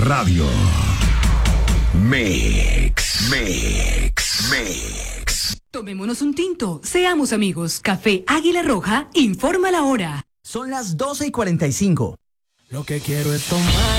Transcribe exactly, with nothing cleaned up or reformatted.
Radio. Mix, mix, mix. Tomémonos un tinto, seamos amigos. Café Águila Roja informa la hora. Son las doce y cuarenta y cinco. Lo que quiero es tomar.